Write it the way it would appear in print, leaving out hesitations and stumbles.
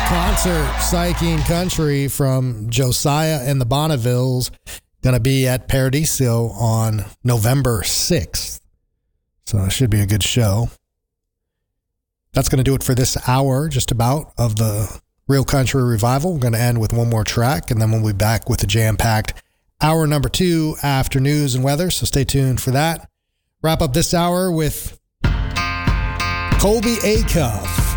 Concert Psyching Country from Josiah and the Bonnevilles. Going to be at Paradiso on November 6th. So it should be a good show. That's going to do it for this hour, just about, of the Real Country Revival. We're going to end with one more track, and then we'll be back with the jam-packed hour number 2 after news and weather, so stay tuned for that. Wrap up this hour with Colby Acuff.